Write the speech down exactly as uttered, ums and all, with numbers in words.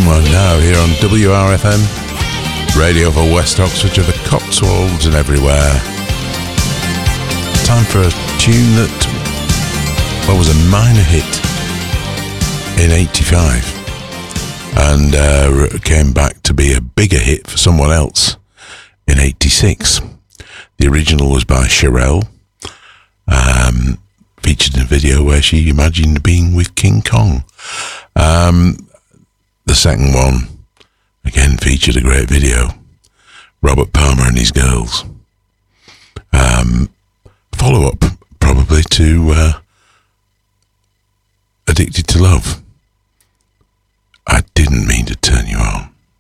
Well, now here on W R F M, radio for West Oxfordshire, the Cotswolds and everywhere. Time for a tune that, well, was a minor hit in eighty-five and uh, came back to be a bigger hit for someone else in eighty-six. The original was by Cherelle, um, featured in a video where she imagined being with King Kong. Um, the second one, again, featured a great video. Robert Palmer and his girls. Um, follow-up, probably, to uh, Addicted to Love. I didn't mean to turn you on.